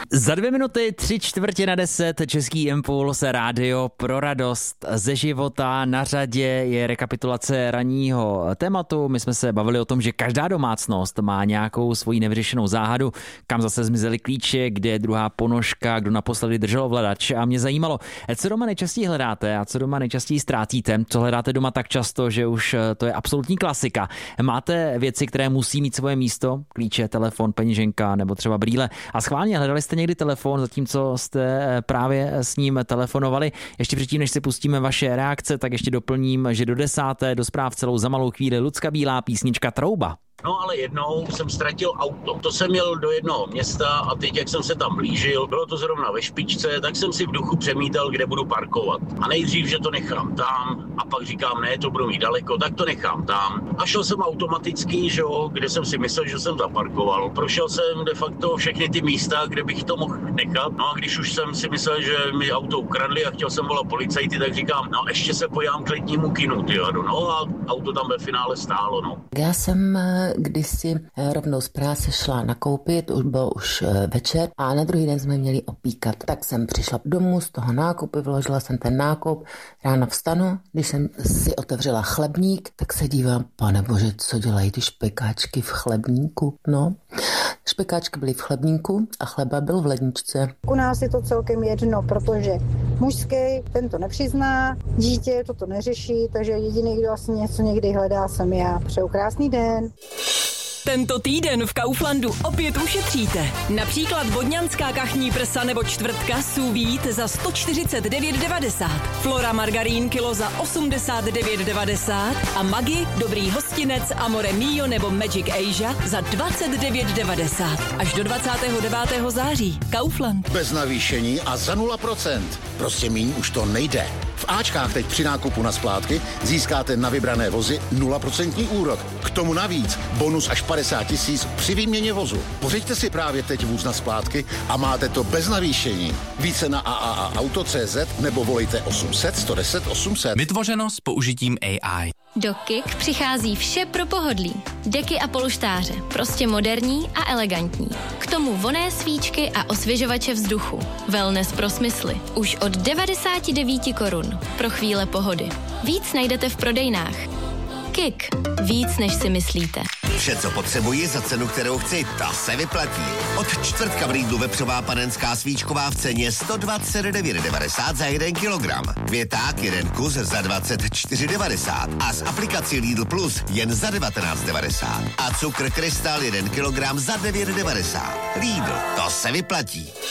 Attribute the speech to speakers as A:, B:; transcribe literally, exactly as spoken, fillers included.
A: Za dvě minuty, tři čtvrtě na deset, Český impuls, rádio pro radost ze života. Na řadě je rekapitulace ranního tématu. My jsme se bavili o tom, že každá domácnost má nějakou svoji nevyřešenou záhadu, kam zase zmizely klíče, kde je druhá ponožka, kdo naposledy držel ovladač. A mě zajímalo, co doma nejčastěji hledáte a co doma nejčastěji ztrácíte, co hledáte doma tak často, že už to je absolutní klasika. Máte věci, které musí mít svoje místo, klíče, telefon, peněženka nebo třeba brýle, a schválně hledali jste někdy telefon, zatímco jste právě s ním telefonovali. Ještě předtím, než si pustíme vaše reakce, tak ještě doplním, že do desáté do zpráv celou za malou chvíli Lucka Bílá, písnička Trouba.
B: No ale jednou jsem ztratil auto. To jsem jel do jednoho města a teď, jak jsem se tam blížil, bylo to zrovna ve špičce, tak jsem si v duchu přemítal, kde budu parkovat. A nejdřív, že to nechám tam, a pak říkám, ne, to budu mít daleko, tak to nechám tam. A šel jsem automaticky, že jo, kde jsem si myslel, že jsem zaparkoval. Prošel jsem de facto všechny ty místa, kde bych to mohl nechat. No a když už jsem si myslel, že mi auto ukradli a chtěl jsem volat policajty, tak říkám, no ještě se podívám k letnímu kinu, tyjo. No a auto tam ve finále stálo, no.
C: Já jsem kdysi rovnou z práce šla nakoupit, už bylo už večer a na druhý den jsme měli opíkat. Tak jsem přišla domů z toho nákupu, vložila jsem ten nákup, ráno vstanu, když jsem si otevřela chlebník, tak se dívám, pane bože, co dělají ty špekáčky v chlebníku? No, špekáčky byly v chlebníku a chleba byl v ledničce.
D: U nás je to celkem jedno, protože mužský ten to nepřizná, dítě toto neřeší, takže jediný, kdo asi něco někdy hledá, jsem já. Přeju krásný den.
E: Tento týden v Kauflandu opět ušetříte. Například vodňanská kachní prsa nebo čtvrtka sous vide za sto čtyřicet devět devadesát, Flora margarín kilo za osmdesát devět devadesát a Maggi dobrý hostinec Amore Mio nebo Magic Asia za dvacet devět devadesát. Až do dvacátého devátého září. Kaufland.
F: Bez navýšení a za nula procent. Prostě míň už to nejde. V Ačkách teď při nákupu na splátky získáte na vybrané vozy nula procent úrok. K tomu navíc bonus až padesát tisíc při výměně vozu. Pořiďte si právě teď vůz na splátky a máte to bez navýšení. Více na a a a auto tečka cé zet nebo volejte osm set sto deset osm set.
G: Vytvořeno s použitím A I.
H: Do Kik přichází vše pro pohodlí. Deky a polštáře, prostě moderní a elegantní. K tomu vonné svíčky a osvěžovače vzduchu. Wellness pro smysly. Už od devadesát devět korun. Pro chvíle pohody. Víc najdete v prodejnách. Kik. Víc, než si myslíte.
I: Vše, co potřebuji za cenu, kterou chci, ta se vyplatí. Od čtvrtka v Lidlu vepřová panenská svíčková v ceně sto dvacet devět devadesát za jeden kilogram. Květák jeden kus za dvacet čtyři devadesát a z aplikací Lidl Plus jen za devatenáct devadesát. A cukr Krystal jeden kilogram za devět devadesát. Lidl, to se vyplatí.